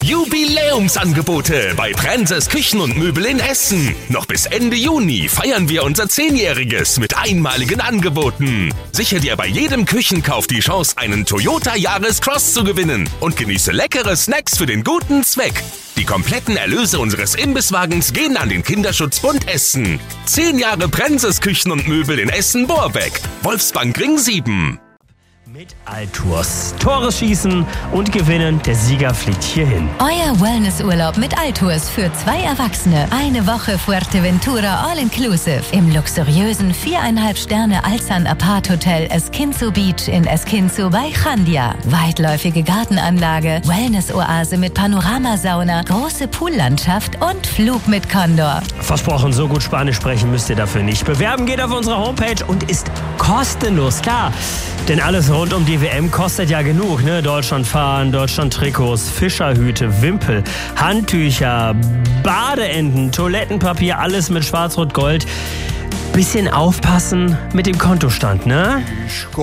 Jubiläumsangebote bei Prenses Küchen und Möbel in Essen. Noch bis Ende Juni feiern wir unser 10-jähriges mit einmaligen Angeboten. Sichere dir bei jedem Küchenkauf die Chance, einen Toyota Yaris Cross zu gewinnen und genieße leckere Snacks für den guten Zweck. Die kompletten Erlöse unseres Imbisswagens gehen an den Kinderschutzbund Essen. 10 Jahre Prenses Küchen und Möbel in Essen-Borbeck. Wolfsbank Ring 7. Mit Altours. Tore schießen und gewinnen. Der Sieger fliegt hierhin. Euer Wellnessurlaub mit Altours für 2 Erwachsene. Eine Woche Fuerteventura All-Inclusive im luxuriösen 4,5 Sterne Alzan Apart Hotel Esquinzo Beach in Esquinzo bei Chandia. Weitläufige Gartenanlage, Wellness-Oase mit Panoramasauna, große Poollandschaft und Flug mit Condor. Versprochen, so gut Spanisch sprechen müsst ihr dafür nicht. Bewerben geht auf unserer Homepage und ist kostenlos, klar. Denn alles rund um die WM kostet ja genug, ne? Deutschlandfahnen, Deutschland-Trikots, Fischerhüte, Wimpel, Handtücher, Badeenten, Toilettenpapier, alles mit Schwarz-Rot-Gold. Bisschen aufpassen mit dem Kontostand, ne?